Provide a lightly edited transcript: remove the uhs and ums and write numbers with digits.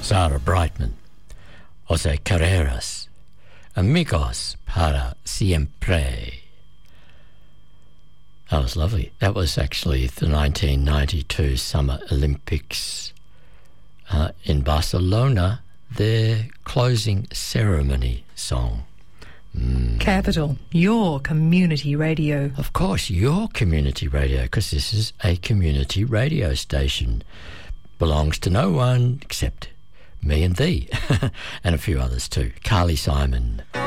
Sarah Brightman, Jose Carreras, Amigos para Siempre. That was lovely. That was actually the 1992 Summer Olympics in Barcelona, their closing ceremony song. Capital, your community radio. Of course, your community radio, because this is a community radio station. Belongs to no one except me and thee, and a few others too. Carly Simon.